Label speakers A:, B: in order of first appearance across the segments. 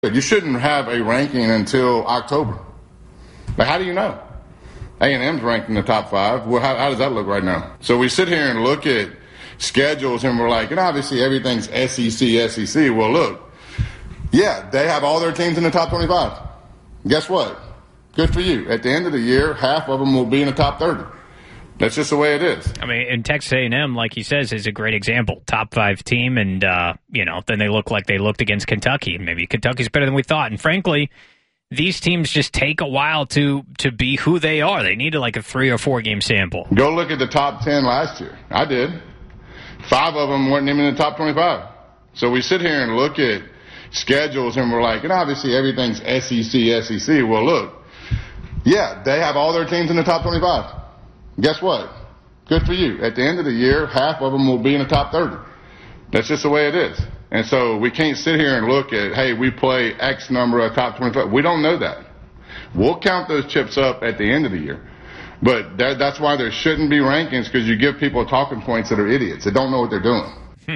A: You shouldn't have a ranking until October. Like, how do you know? A&M's ranked in the top 5. Well, how does that look right now? So we sit here and look at schedules and we're like, and obviously everything's SEC. Well, look, yeah, they have all their teams in the top 25. Guess what? Good for you. At the end of the year, half of them will be in the top 30. That's just the way it is.
B: I mean, and Texas A&M, like he says, is a great example. Top 5 team, and, then they look like they looked against Kentucky. Maybe Kentucky's better than we thought. And frankly, these teams just take a while to be who they are. They need like a 3 or 4 game sample.
A: Go look at the top 10 last year. I did. 5 of them weren't even in the top 25. So we sit here and look at schedules and we're like, and obviously everything's SEC. Well, look, yeah, they have all their teams in the top 25. Guess what? Good for you. At the end of the year, half of them will be in the top 30. That's just the way it is. And so we can't sit here and look at, hey, we play X number of top 25. We don't know that. We'll count those chips up at the end of the year. But that's why there shouldn't be rankings, because you give people talking points that are idiots that don't know what they're doing.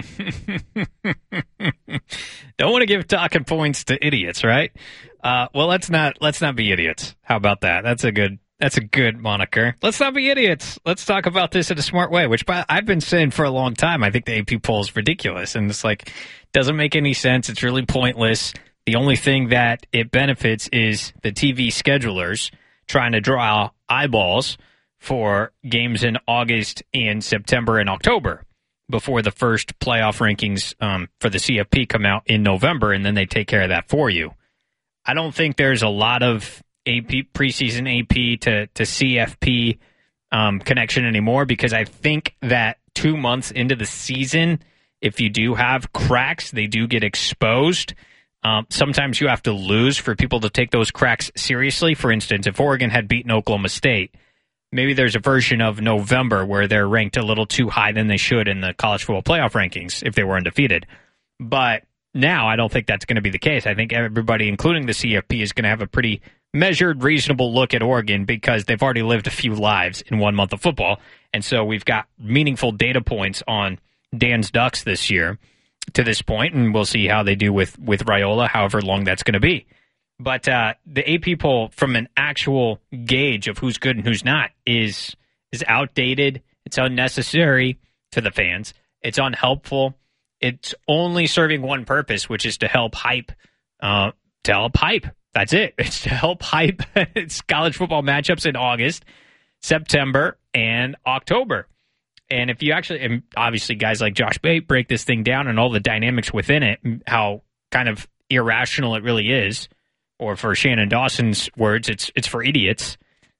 B: Don't want to give talking points to idiots, right? Well, let's not be idiots. How about that? That's a good moniker. Let's not be idiots. Let's talk about this in a smart way, which I've been saying for a long time. I think the AP poll is ridiculous, and it's like, doesn't make any sense. It's really pointless. The only thing that it benefits is the TV schedulers trying to draw eyeballs for games in August and September and October before the first playoff rankings for the CFP come out in November, and then they take care of that for you. I don't think there's a lot of preseason AP to CFP connection anymore, because I think that 2 months into the season, if you do have cracks, they do get exposed. Sometimes you have to lose for people to take those cracks seriously. For instance, if Oregon had beaten Oklahoma State, maybe there's a version of November where they're ranked a little too high than they should in the college football playoff rankings if they were undefeated. But now I don't think that's going to be the case. I think everybody, including the CFP, is going to have a pretty measured, reasonable look at Oregon because they've already lived a few lives in 1 month of football. And so we've got meaningful data points on Dan's Ducks this year to this point, and we'll see how they do with Raiola, however long that's going to be. But the AP poll, from an actual gauge of who's good and who's not, is outdated. It's unnecessary to the fans. It's unhelpful. It's only serving one purpose, which is to help hype. That's it. It's to help hype it's college football matchups in August, September, and October. And if you actually, and obviously guys like Josh Bate break this thing down and all the dynamics within it, how kind of irrational it really is, or for Shannon Dawson's words, it's for idiots.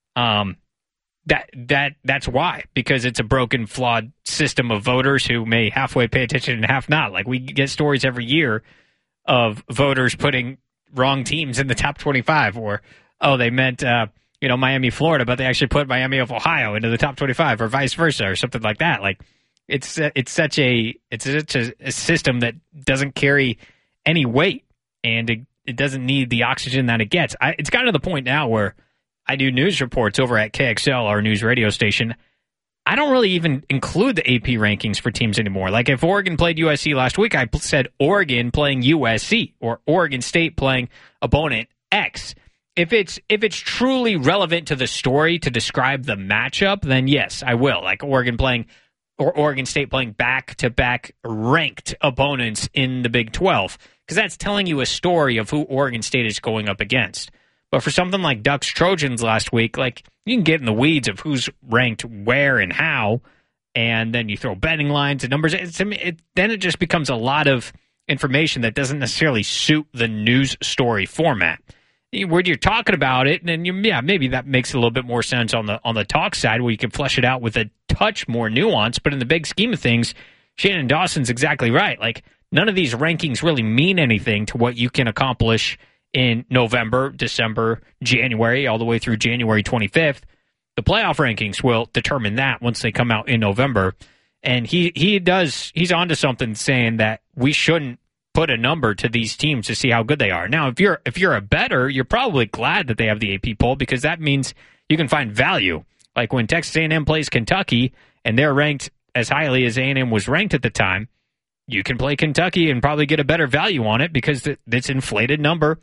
B: That's why, because it's a broken, flawed system of voters who may halfway pay attention and half not. Like, we get stories every year of voters putting wrong teams in the top 25, or they meant Miami, Florida, but they actually put Miami of Ohio into the top 25, or vice versa, or something like that. Like, it's such a system that doesn't carry any weight, and it doesn't need the oxygen that it gets. It's gotten to the point now where I do news reports over at KXL, our news radio station. I don't really even include the AP rankings for teams anymore. Like, if Oregon played USC last week, I said Oregon playing USC, or Oregon State playing opponent X. If it's truly relevant to the story to describe the matchup, then yes, I will. Like Oregon State playing back-to-back ranked opponents in the Big 12, because that's telling you a story of who Oregon State is going up against. But for something like Ducks Trojans last week, like, you can get in the weeds of who's ranked where and how, and then you throw betting lines and numbers. Then it just becomes a lot of information that doesn't necessarily suit the news story format. When you're talking about it, then maybe that makes a little bit more sense on the talk side, where you can flesh it out with a touch more nuance. But in the big scheme of things, Shannon Dawson's exactly right. Like, none of these rankings really mean anything to what you can accomplish in November, December, January, all the way through January 25th. The playoff rankings will determine that once they come out in November. And he's onto something, saying that we shouldn't put a number to these teams to see how good they are. Now, if you're a bettor, you're probably glad that they have the AP poll, because that means you can find value. Like when Texas A&M plays Kentucky and they're ranked as highly as A&M was ranked at the time, you can play Kentucky and probably get a better value on it because this inflated number